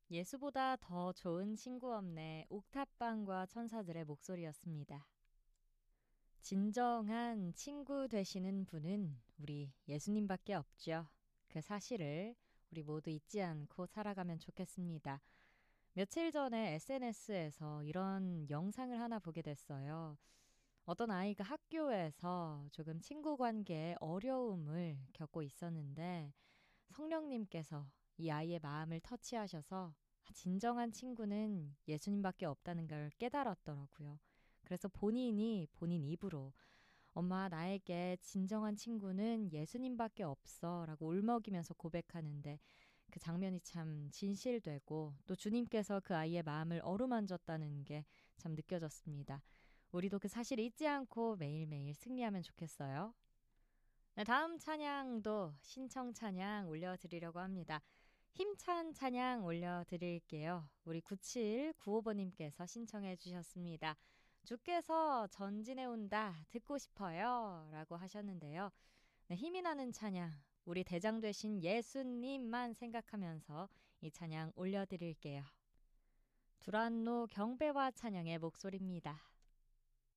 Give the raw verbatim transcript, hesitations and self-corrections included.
예수보다 더 좋은 친구 없네. 옥탑방과 천사들의 목소리였습니다. 진정한 친구 되시는 분은 우리 예수님밖에 없죠. 그 사실을 우리 모두 잊지 않고 살아가면 좋겠습니다. 며칠 전에 에스엔에스에서 이런 영상을 하나 보게 됐어요. 어떤 아이가 학교에서 조금 친구 관계에 어려움을 겪고 있었는데 성령님께서 이 아이의 마음을 터치하셔서 진정한 친구는 예수님밖에 없다는 걸 깨달았더라고요. 그래서 본인이 본인 입으로 엄마 나에게 진정한 친구는 예수님밖에 없어 라고 울먹이면서 고백하는데 그 장면이 참 진실되고 또 주님께서 그 아이의 마음을 어루만졌다는 게 참 느껴졌습니다. 우리도 그 사실을 잊지 않고 매일매일 승리하면 좋겠어요. 네, 다음 찬양도 신청 찬양 올려드리려고 합니다. 힘찬 찬양 올려드릴게요. 우리 구칠구오 번님께서 신청해 주셨습니다. 주께서 전진해 온다 듣고 싶어요 라고 하셨는데요. 네, 힘이 나는 찬양 우리 대장 되신 예수님만 생각하면서 이 찬양 올려드릴게요. 두란노 경배와 찬양의 목소리입니다.